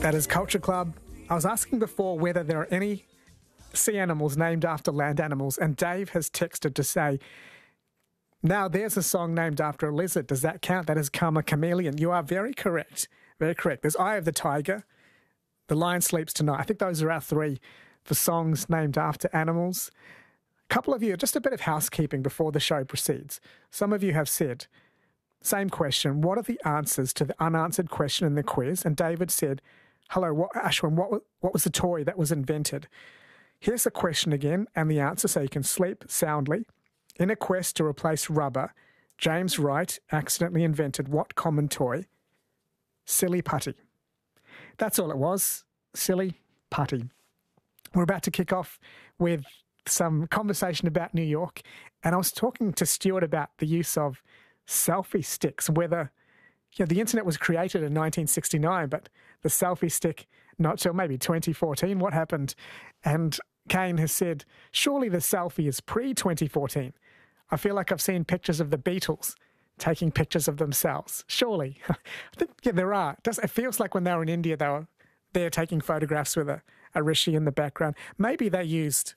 That is Culture Club. I was asking before whether there are any sea animals named after land animals, and Dave has texted to say, now there's a song named after a lizard. Does that count? That is Karma Chameleon. You are very correct. Very correct. There's Eye of the Tiger, The Lion Sleeps Tonight. I think those are our three for songs named after animals. A couple of you, just a bit of housekeeping before the show proceeds. Some of you have said, same question, what are the answers to the unanswered question in the quiz? And David said, hello, Ashwin, what was the toy that was invented? Here's the question again and the answer so you can sleep soundly. In a quest to replace rubber, James Wright accidentally invented what common toy? Silly putty. That's all it was, silly putty. We're about to kick off with some conversation about New York, and I was talking to Stuart about the use of selfie sticks, whether the internet was created in 1969, but the selfie stick, not till maybe 2014. What happened? And Kane has said, surely the selfie is pre-2014. I feel like I've seen pictures of the Beatles taking pictures of themselves. Surely. I think there are. It feels like when they were in India, they were there taking photographs with a rishi in the background. Maybe they used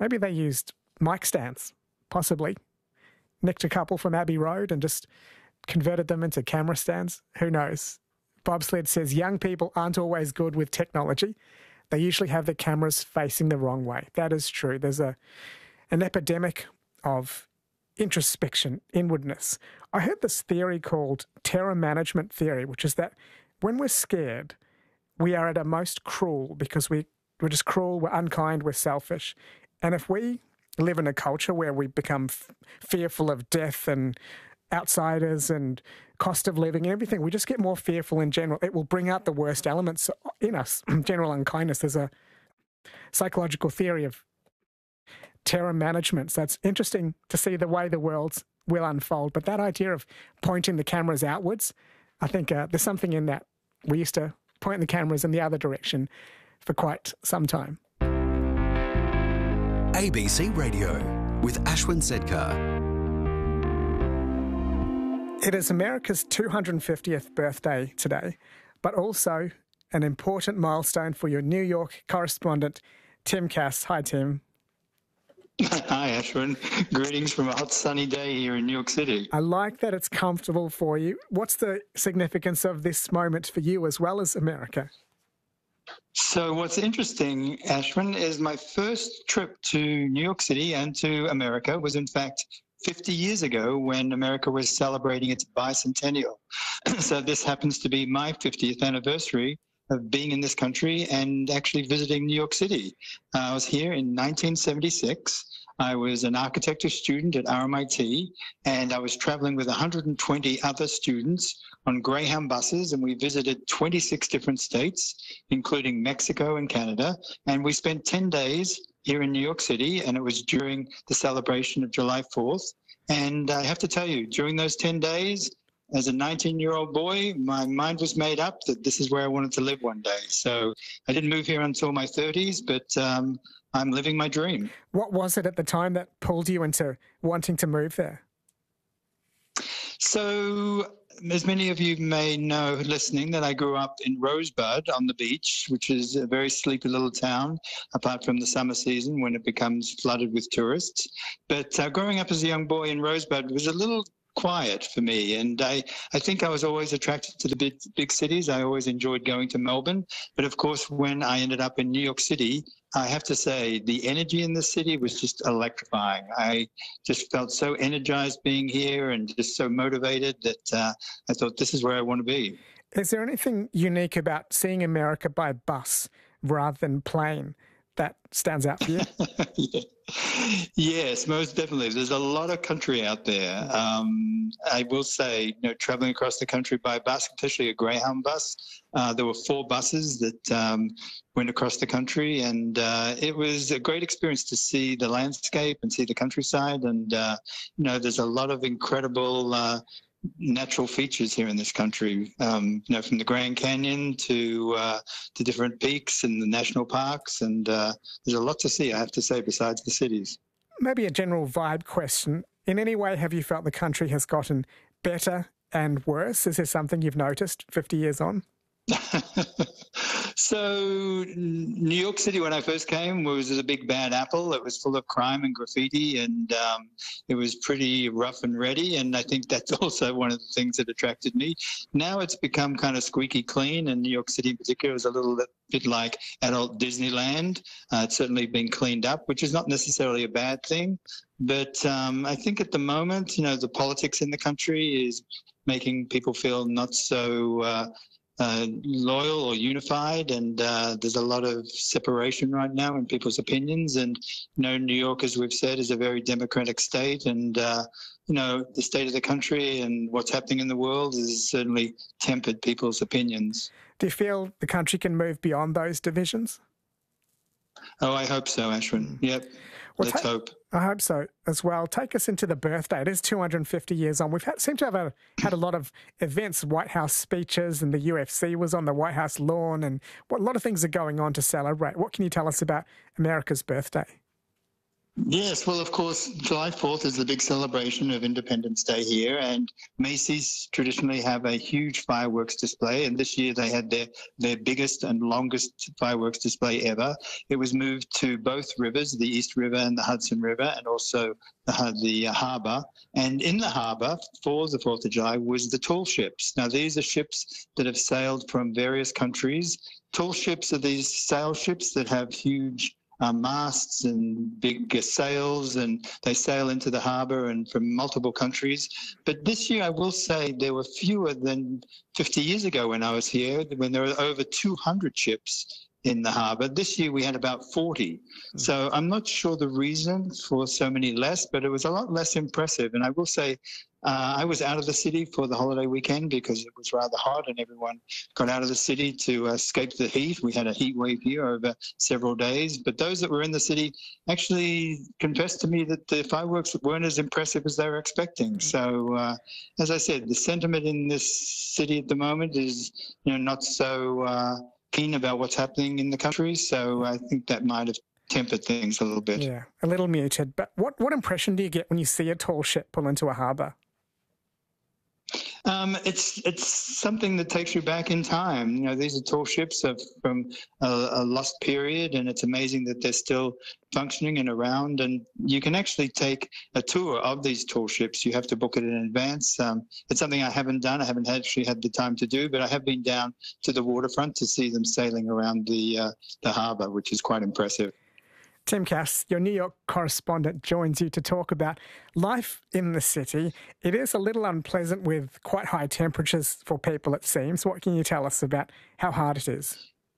mic stands, possibly. Nicked a couple from Abbey Road and just converted them into camera stands. Who knows? Bobsled says young people aren't always good with technology. They usually have the cameras facing the wrong way. That is true. There's an epidemic of introspection, inwardness. I heard this theory called terror management theory, which is that when we're scared, we are at our most cruel because we're just cruel, we're unkind, we're selfish. And if we live in a culture where we become fearful of death and outsiders and cost of living and everything, we just get more fearful in general. It will bring out the worst elements in us. General unkindness. There's a psychological theory of terror management. So it's interesting to see the way the world will unfold. But that idea of pointing the cameras outwards, I think there's something in that. We used to point the cameras in the other direction for quite some time. ABC Radio with Ashwin Sedkar. It is America's 250th birthday today, but also an important milestone for your New York correspondent, Tim Cass. Hi, Tim. Hi, Ashwin. Greetings from a hot sunny day here in New York City. I like that it's comfortable for you. What's the significance of this moment for you as well as America? So what's interesting, Ashwin, is my first trip to New York City and to America was in fact 50 years ago when America was celebrating its bicentennial. So this happens to be my 50th anniversary of being in this country and actually visiting New York City. I was here in 1976. I was an architecture student at RMIT, and I was traveling with 120 other students on Greyhound buses, and we visited 26 different states, including Mexico and Canada, and we spent 10 days here in New York City, and it was during the celebration of July 4th. And I have to tell you, during those 10 days, as a 19-year-old boy, my mind was made up that this is where I wanted to live one day. So I didn't move here until my 30s, but I'm living my dream. What was it at the time that pulled you into wanting to move there? So, as many of you may know listening, that I grew up in Rosebud on the beach, which is a very sleepy little town, apart from the summer season when it becomes flooded with tourists. But growing up as a young boy in Rosebud was a little quiet for me, and I think I was always attracted to the big cities. I always enjoyed going to Melbourne, but of course when I ended up in New York City, I have to say the energy in the city was just electrifying. I just felt so energized being here and just so motivated that I thought this is where I want to be. Is there anything unique about seeing America by bus rather than plane that stands out for you? Yeah. Yes, most definitely. There's a lot of country out there. I will say, traveling across the country by bus, especially a Greyhound bus, there were 4 buses that went across the country, and it was a great experience to see the landscape and see the countryside. And, there's a lot of incredible natural features here in this country, from the Grand Canyon to different peaks and the national parks, and there's a lot to see, I have to say, besides the cities. Maybe a general vibe question. In any way, have you felt the country has gotten better and worse? Is there something you've noticed 50 years on? So New York City, when I first came, was a big bad apple. It was full of crime and graffiti, and it was pretty rough and ready. And I think that's also one of the things that attracted me. Now it's become kind of squeaky clean, and New York City in particular is a little bit like adult Disneyland. It's certainly been cleaned up, which is not necessarily a bad thing. But I think at the moment, the politics in the country is making people feel not so loyal or unified, and there's a lot of separation right now in people's opinions. And New York, as we've said, is a very democratic state, and the state of the country and what's happening in the world has certainly tempered people's opinions. Do you feel the country can move beyond those divisions? Oh, I hope so, Ashwin. Yep. Well, let's hope. I hope so as well. Take us into the birthday. It is 250 years on. Seem to have had a lot of events, White House speeches, and the UFC was on the White House lawn, and a lot of things are going on to celebrate. What can you tell us about America's birthday? Yes, well, of course, July 4th is the big celebration of Independence Day here, and Macy's traditionally have a huge fireworks display, and this year they had their biggest and longest fireworks display ever. It was moved to both rivers, the East River and the Hudson River, and also the harbour. And in the harbour for the 4th of July was the tall ships. Now, these are ships that have sailed from various countries. Tall ships are these sail ships that have huge masts and big sails, and they sail into the harbour and from multiple countries. But this year, I will say, there were fewer than 50 years ago when I was here, when there were over 200 ships in the harbour. This year we had about 40. So I'm not sure the reason for so many less, but it was a lot less impressive. And I will say, I was out of the city for the holiday weekend because it was rather hot and everyone got out of the city to escape the heat. We had a heat wave here over several days, but those that were in the city actually confessed to me that the fireworks weren't as impressive as they were expecting. So, as I said, the sentiment in this city at the moment is, not so keen about what's happening in the country. So I think that might have tempered things a little bit. Yeah, a little muted. But what impression do you get when you see a tall ship pull into a harbour? It's something that takes you back in time. These are tall ships from a lost period, and it's amazing that they're still functioning and around. And you can actually take a tour of these tall ships. You have to book it in advance. It's something I haven't done. I haven't actually had the time to do, but I have been down to the waterfront to see them sailing around the harbour, which is quite impressive. Tim Cass, your New York correspondent, joins you to talk about life in the city. It is a little unpleasant with quite high temperatures for people, it seems. What can you tell us about how hard it is?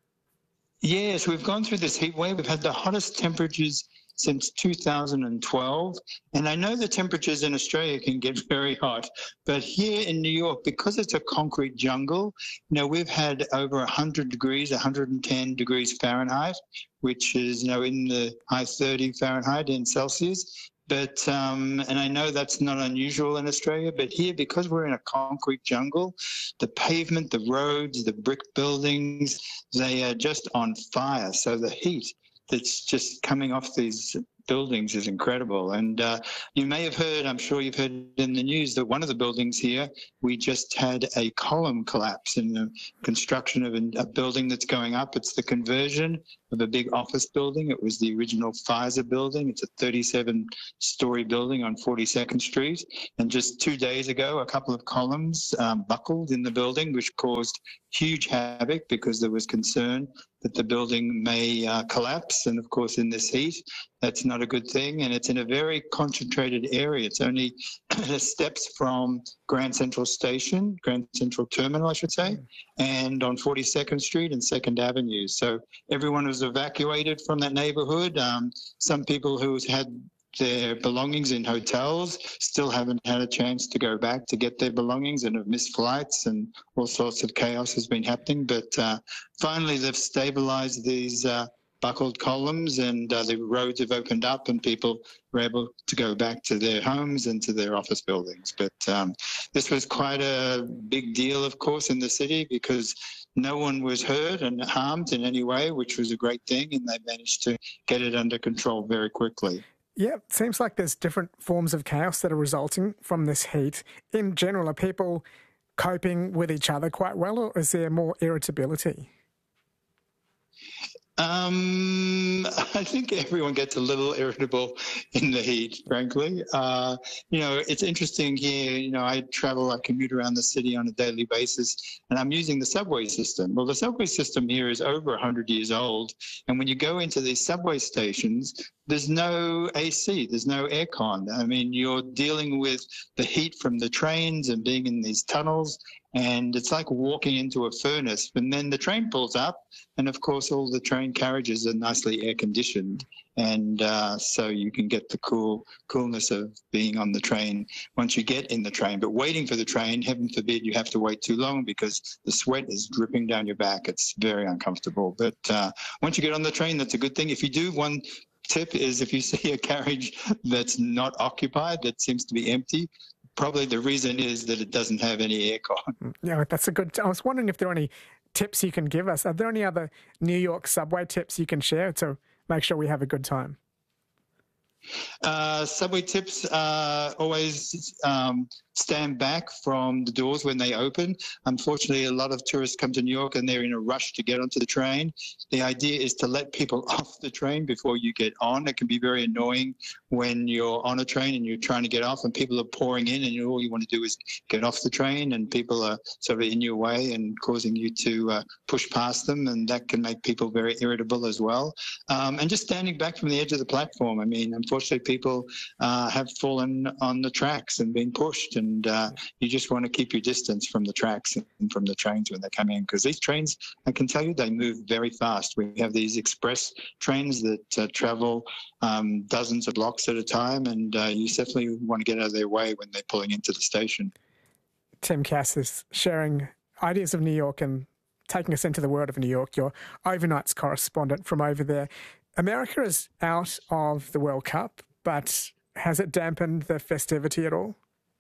Yes, we've gone through this heat wave. We've had the hottest temperatures since 2012. And I know the temperatures in Australia can get very hot, but here in New York, because it's a concrete jungle, we've had over 100 degrees, 110 degrees Fahrenheit, which is, in the high 30 Fahrenheit in Celsius. But, and I know that's not unusual in Australia, but here, because we're in a concrete jungle, the pavement, the roads, the brick buildings, they are just on fire. So the heat that's just coming off these buildings is incredible. And you may have heard, I'm sure you've heard in the news, that one of the buildings here, we just had a column collapse in the construction of a building that's going up. It's the conversion of a big office building. It was the original Pfizer building. It's a 37-story building on 42nd Street. And just 2 days ago, a couple of columns buckled in the building, which caused huge havoc because there was concern that the building may collapse. And of course, in this heat, that's not a good thing. And it's in a very concentrated area. It's only steps from Grand Central Station, Grand Central Terminal, I should say, and on 42nd Street and 2nd Avenue. So everyone was evacuated from that neighborhood. Some people who had their belongings in hotels still haven't had a chance to go back to get their belongings and have missed flights, and all sorts of chaos has been happening. But finally, they've stabilized these buckled columns, and the roads have opened up and people were able to go back to their homes and to their office buildings. But this was quite a big deal, of course, in the city because no one was hurt and harmed in any way, which was a great thing, and they managed to get it under control very quickly. Yeah, it seems like there's different forms of chaos that are resulting from this heat. In general, are people coping with each other quite well, or is there more irritability? I think everyone gets a little irritable in the heat, frankly. It's interesting here. I commute around the city on a daily basis, and I'm using the subway system. Well, the subway system here is over 100 years old, and when you go into these subway stations, there's no AC, there's no aircon. I mean, you're dealing with the heat from the trains and being in these tunnels, and it's like walking into a furnace. And then the train pulls up, and of course, all the train carriages are nicely air conditioned, and so you can get the coolness of being on the train once you get in the train. But waiting for the train, heaven forbid you have to wait too long because the sweat is dripping down your back. It's very uncomfortable. But once you get on the train, that's a good thing. If you do, one tip is if you see a carriage that's not occupied, that seems to be empty, probably the reason is that it doesn't have any aircon. Yeah, that's a good. I was wondering if there are any tips you can give us. Are there any other New York subway tips you can share to make sure we have a good time? Subway tips, always stand back from the doors when they open. Unfortunately, a lot of tourists come to New York and they're in a rush to get onto the train. The idea is to let people off the train before you get on. It can be very annoying when you're on a train and you're trying to get off and people are pouring in and all you want to do is get off the train and people are sort of in your way and causing you to push past them, and that can make people very irritable as well. And just standing back from the edge of the platform. I mean, unfortunately, people have fallen on the tracks and been pushed, and you just want to keep your distance from the tracks and from the trains when they come in, because these trains, I can tell you, they move very fast. We have these express trains that travel dozens of blocks at a time, and you definitely want to get out of their way when they're pulling into the station. Tim Cass is sharing ideas of New York and taking us into the world of New York, your overnights correspondent from over there. America is out of the World Cup, but has it dampened the festivity at all?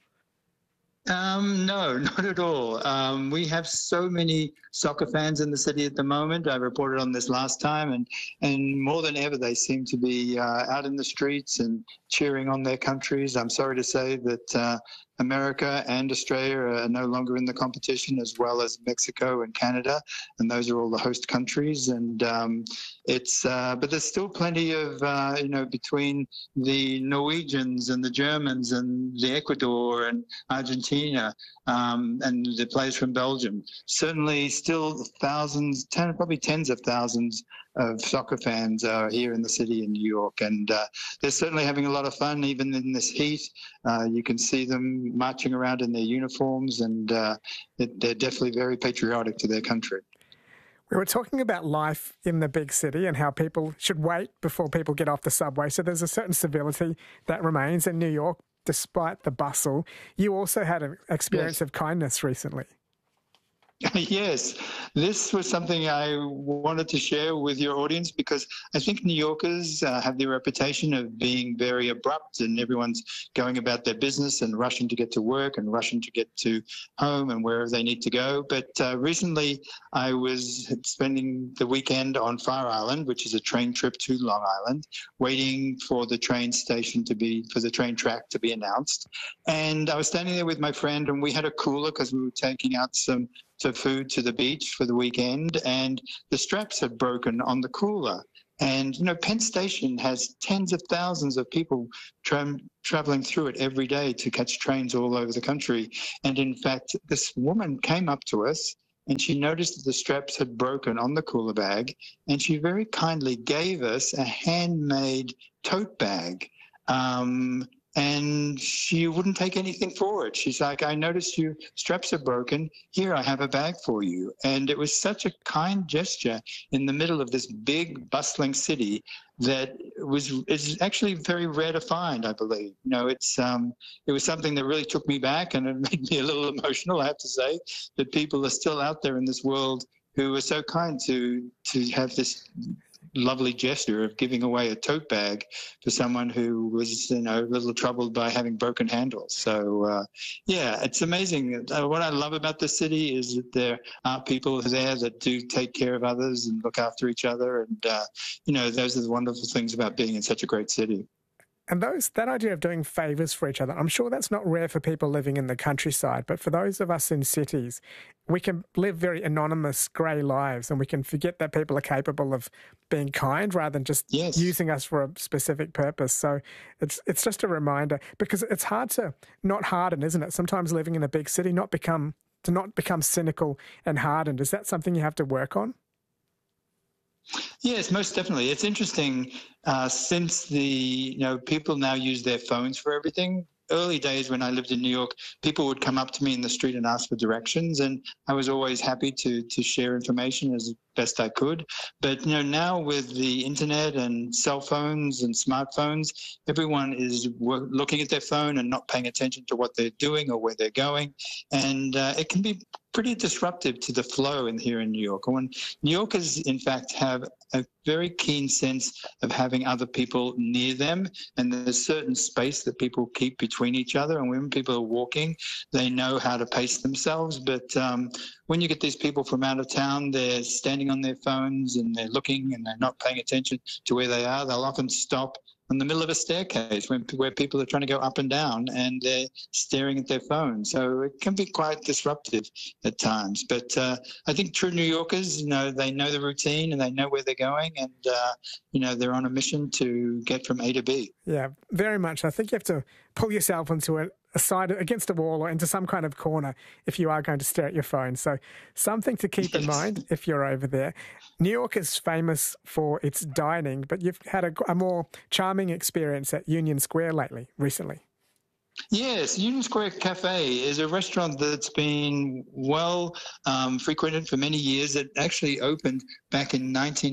No, not at all. We have so many soccer fans in the city at the moment. I reported on this last time, and more than ever, they seem to be out in the streets and cheering on their countries. I'm sorry to say that America and Australia are no longer in the competition, as well as Mexico and Canada, and those are all the host countries. And but there's still plenty of between the Norwegians and the Germans and the Ecuador and Argentina and the players from Belgium. Certainly, still thousands, probably tens of thousands of soccer fans are here in the city in New York, and they're certainly having a lot of fun even in this heat. You can see them marching around in their uniforms, and they're definitely very patriotic to their country. We were talking about life in the big city and how people should wait before people get off the subway. So there's a certain civility that remains in New York despite the bustle. You also had an experience of kindness recently. Yes, this was something I wanted to share with your audience because I think New Yorkers have the reputation of being very abrupt, and everyone's going about their business and rushing to get to work and rushing to get to home and wherever they need to go. But recently I was spending the weekend on Fire Island, which is a train trip to Long Island, waiting for the train station for the train track to be announced. And I was standing there with my friend, and we had a cooler because we were taking out some food to the beach for the weekend, and the straps had broken on the cooler. And, Penn Station has tens of thousands of people traveling through it every day to catch trains all over the country. And in fact, this woman came up to us and she noticed that the straps had broken on the cooler bag, and she very kindly gave us a handmade tote bag. And she wouldn't take anything for it. She's like, I noticed your straps are broken. Here, I have a bag for you. And it was such a kind gesture in the middle of this big, bustling city that is actually very rare to find, I believe. It was something that really took me back, and it made me a little emotional, I have to say, that people are still out there in this world who are so kind to have this lovely gesture of giving away a tote bag to someone who was, a little troubled by having broken handles. So, it's amazing. What I love about the city is that there are people there that do take care of others and look after each other. And, those are the wonderful things about being in such a great city. And that idea of doing favours for each other, I'm sure that's not rare for people living in the countryside, but for those of us in cities, we can live very anonymous, grey lives, and we can forget that people are capable of being kind rather than just using us for a specific purpose. So it's just a reminder, because it's hard to not harden, isn't it? Sometimes living in a big city, not become cynical and hardened. Is that something you have to work on? Yes, most definitely. It's interesting since people now use their phones for everything. Early days when I lived in New York, people would come up to me in the street and ask for directions, and I was always happy to share information as best I could. But now with the internet and cell phones and smartphones, everyone is looking at their phone and not paying attention to what they're doing or where they're going, and it can be pretty disruptive to the flow here in New York. When New Yorkers, in fact, have a very keen sense of having other people near them, and there's certain space that people keep between each other. And when people are walking, they know how to pace themselves. But when you get these people from out of town, they're standing on their phones and they're looking and they're not paying attention to where they are. They'll often stop in the middle of a staircase where people are trying to go up and down and they're staring at their phone. So it can be quite disruptive at times. But I think true New Yorkers, they know the routine and they know where they're going, and, they're on a mission to get from A to B. Yeah, very much. I think you have to pull yourself into a side against a wall or into some kind of corner if you are going to stare at your phone. So something to keep in mind if you're over there. New York is famous for its dining, but you've had a more charming experience at Union Square recently. Yes, Union Square Cafe is a restaurant that's been well frequented for many years. It actually opened back in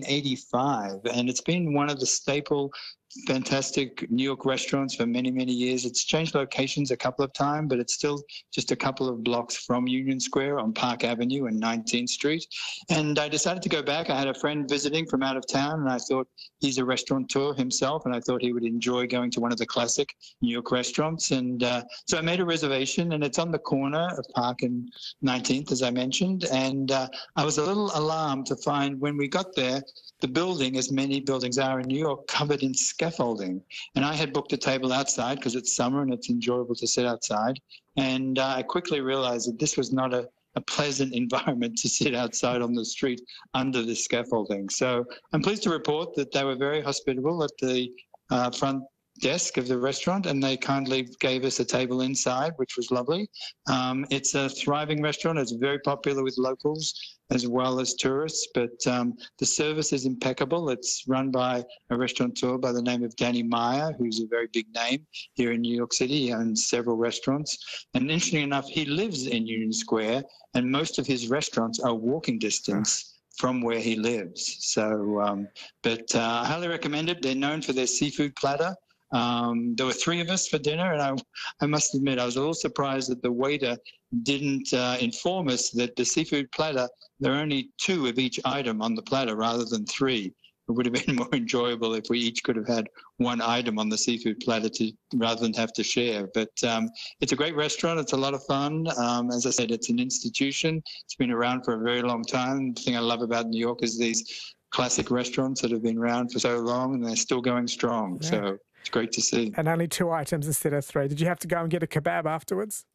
1985, and it's been one of the staple fantastic New York restaurants for many, many years. It's changed locations a couple of times, but it's still just a couple of blocks from Union Square on Park Avenue and 19th Street. And I decided to go back. I had a friend visiting from out of town, and I thought he's a restaurateur himself, and I thought he would enjoy going to one of the classic New York restaurants. And so I made a reservation, and it's on the corner of Park and 19th, as I mentioned. And I was a little alarmed to find when we got there, the building, as many buildings are in New York, covered in scaffolding. And I had booked a table outside because it's summer and it's enjoyable to sit outside. And I quickly realized that this was not a pleasant environment to sit outside on the street under the scaffolding. So I'm pleased to report that they were very hospitable at the front desk of the restaurant, and they kindly gave us a table inside, which was lovely. It's a thriving restaurant. It's very popular with locals as well as tourists, but the service is impeccable. It's run by a restaurateur by the name of Danny Meyer, who's a very big name here in New York City. He owns several restaurants. And interestingly enough, he lives in Union Square, and most of his restaurants are walking distance from where he lives. So, but I highly recommend it. They're known for their seafood platter. There were three of us for dinner, and I must admit I was a little surprised that the waiter didn't inform us that the seafood platter, there are only two of each item on the platter rather than three. It would have been more enjoyable if we each could have had one item on the seafood platter rather than have to share. But it's a great restaurant. It's a lot of fun. As I said, it's an institution. It's been around for a very long time. The thing I love about New York is these classic restaurants that have been around for so long, and they're still going strong. Yeah. So it's great to see. And only two items instead of three. Did you have to go and get a kebab afterwards?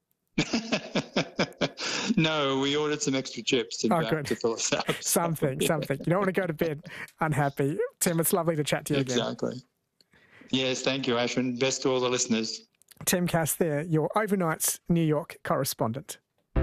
No, we ordered some extra chips to fill us up. Something. You don't want to go to bed unhappy. Tim, it's lovely to chat to you again. Exactly. Yes, thank you, Ashwin. Best to all the listeners. Tim Cass there, your overnight's New York correspondent.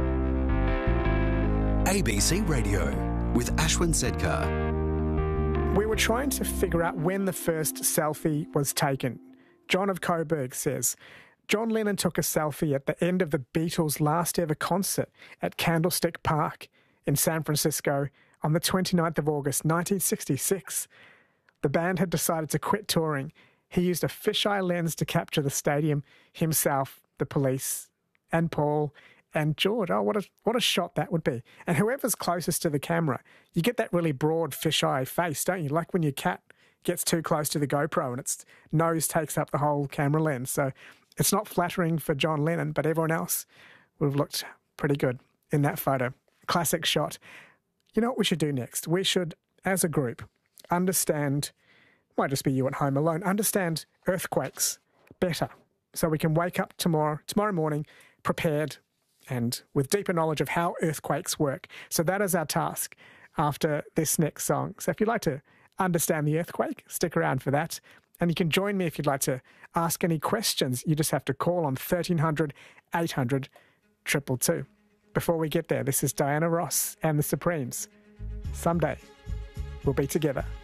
ABC Radio with Ashwin Sedkar. We were trying to figure out when the first selfie was taken. John of Coburg says, John Lennon took a selfie at the end of the Beatles' last ever concert at Candlestick Park in San Francisco on the 29th of August, 1966. The band had decided to quit touring. He used a fisheye lens to capture the stadium, himself, the Police, and Paul, and George. Oh, what a shot that would be. And whoever's closest to the camera, you get that really broad fisheye face, don't you? Like when your cat gets too close to the GoPro and its nose takes up the whole camera lens. So it's not flattering for John Lennon, but everyone else would have looked pretty good in that photo. Classic shot. You know what we should do next? We should, as a group, understand might just be you at home alone, understand earthquakes better so we can wake up tomorrow morning prepared and with deeper knowledge of how earthquakes work. So that is our task after this next song. So if you'd like to understand the earthquake, stick around for that. And you can join me if you'd like to ask any questions. You just have to call on 1300 800 222. Before we get there, this is Diana Ross and the Supremes. Someday we'll be together.